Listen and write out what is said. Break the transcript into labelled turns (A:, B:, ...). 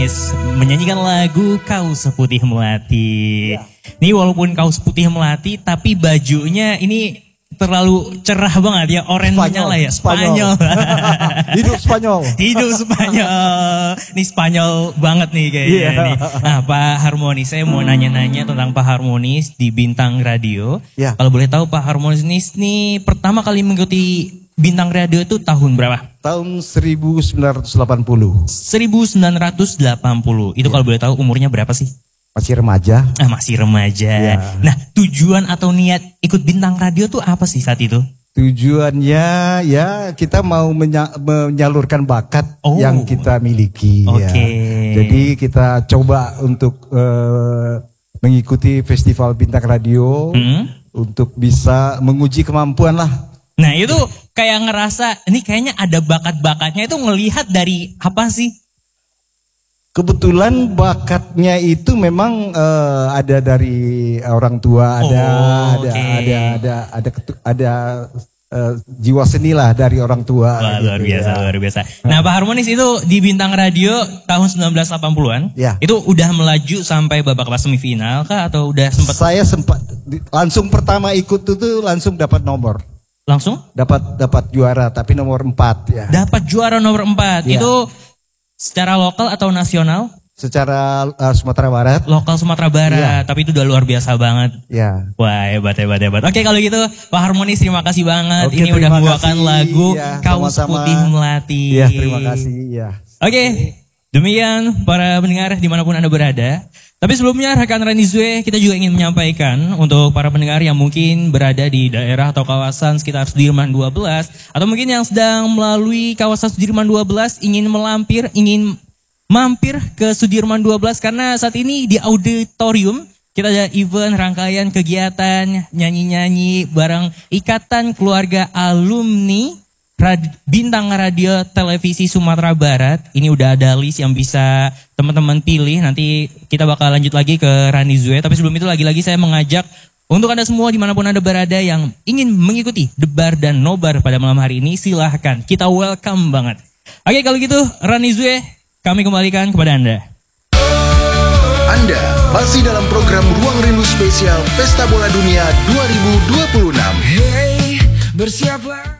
A: menyanyikan lagu Kaus Putih Melati.
B: Ya.
A: Ini walaupun kaus putih melati tapi bajunya ini terlalu cerah banget ya, oranye menyala ya. Spanyol.
B: Hidup Spanyol.
A: Hidup Spanyol. Ini Spanyol banget nih kayaknya nih. Nah, Pak Harmonis, saya mau nanya-nanya tentang Pak Harmonis di Bintang Radio.
B: Ya.
A: Kalau boleh tahu Pak Harmonis ini pertama kali mengikuti Bintang Radio itu tahun berapa?
B: Tahun 1980.
A: 1980. Itu kalau boleh tahu umurnya berapa sih?
B: Masih remaja.
A: Masih remaja.
B: Ya.
A: Nah, tujuan atau niat ikut Bintang Radio tuh apa sih saat itu?
B: Tujuannya ya kita mau menyalurkan bakat yang kita miliki.
A: Oke.
B: Ya. Jadi kita coba untuk mengikuti festival Bintang Radio untuk bisa menguji kemampuan lah.
A: Nah itu kayak ngerasa ini kayaknya ada bakat-bakatnya itu ngelihat dari apa sih?
B: Kebetulan bakatnya itu memang ada dari orang tua, ada jiwa seni lah dari orang tua.
A: Wah,
B: gitu,
A: luar biasa. Nah Pak Harmonis itu di Bintang Radio tahun 1980-an,
B: ya.
A: Itu udah melaju sampai babak semifinal kah atau udah sempat?
B: Saya sempat langsung pertama ikut itu langsung dapat nomor.
A: Langsung?
B: Dapat juara tapi nomor 4 ya.
A: Dapat juara nomor 4.
B: Ya.
A: Itu secara lokal atau nasional?
B: Secara Sumatera Barat.
A: Lokal Sumatera Barat, tapi itu udah luar biasa banget.
B: Ya.
A: Wah hebat. Oke kalau gitu Pak Harmonis terima kasih banget.
B: Oke,
A: ini udah
B: terima
A: membawakan
B: kasih.
A: lagu
B: Ya,
A: Kaus
B: sama-sama.
A: Putih Melati.
B: Ya terima kasih ya.
A: Oke, demikian para pendengar dimanapun Anda berada. Tapi sebelumnya rekan Rani Zue kita juga ingin menyampaikan untuk para pendengar yang mungkin berada di daerah atau kawasan sekitar Sudirman 12 atau mungkin yang sedang melalui kawasan Sudirman 12 ingin mampir ke Sudirman 12 karena saat ini di auditorium kita ada event rangkaian kegiatan nyanyi-nyanyi bareng Ikatan Keluarga Alumni Bintang Radio Televisi Sumatera Barat. Ini udah ada list yang bisa teman-teman pilih. Nanti kita bakal lanjut lagi ke Rani Zue. Tapi sebelum itu lagi-lagi saya mengajak untuk Anda semua dimanapun Anda berada yang ingin mengikuti debar dan nobar pada malam hari ini, silahkan. Kita welcome banget. Oke kalau gitu Rani Zue kami kembalikan kepada Anda.
C: Anda masih dalam program Ruang Rindu Spesial Pesta Bola Dunia 2026.
D: Hey, bersiaplah.